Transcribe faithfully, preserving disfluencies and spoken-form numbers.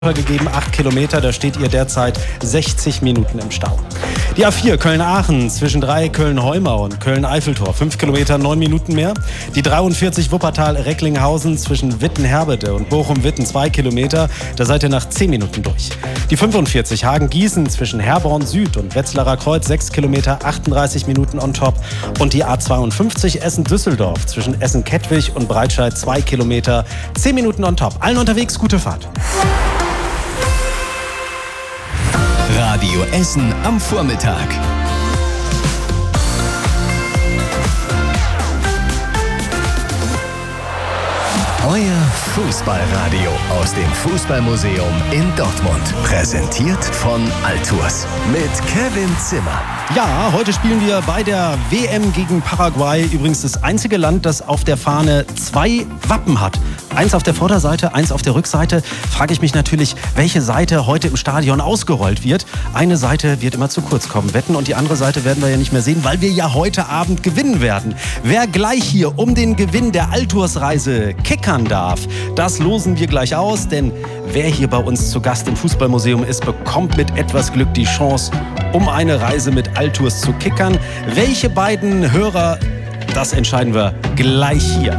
gegeben, acht Kilometer, da steht ihr derzeit sechzig Minuten im Stau. Die A vier Köln-Aachen zwischen drei Köln-Heumau und Köln-Eiffeltor, fünf Kilometer, neun Minuten mehr. Die dreiundvierzig Wuppertal-Recklinghausen zwischen Witten-Herbede und Bochum-Witten, zwei Kilometer, da seid ihr nach zehn Minuten durch. Die fünfundvierzig Hagen-Gießen zwischen Herborn Süd und Wetzlarer Kreuz, sechs Kilometer, achtunddreißig Minuten on top. Und die A zweiundfünfzig Essen-Düsseldorf zwischen Essen-Kettwig und Breitscheid, zwei Kilometer, zehn Minuten on top. Allen unterwegs, gute Fahrt. Radio Essen am Vormittag. Euer Fußballradio aus dem Fußballmuseum in Dortmund. Präsentiert von Altours mit Kevin Zimmer. Ja, heute spielen wir bei der W M gegen Paraguay. Übrigens das einzige Land, das auf der Fahne zwei Wappen hat. Eins auf der Vorderseite, eins auf der Rückseite. Frage ich mich natürlich, welche Seite heute im Stadion ausgerollt wird. Eine Seite wird immer zu kurz kommen, wetten, und die andere Seite werden wir ja nicht mehr sehen, weil wir ja heute Abend gewinnen werden. Wer gleich hier um den Gewinn der Altours-Reise kickern darf, das losen wir gleich aus, denn wer hier bei uns zu Gast im Fußballmuseum ist, bekommt mit etwas Glück die Chance, um eine Reise mit Altours zu kickern. Welche beiden Hörer, das entscheiden wir gleich hier.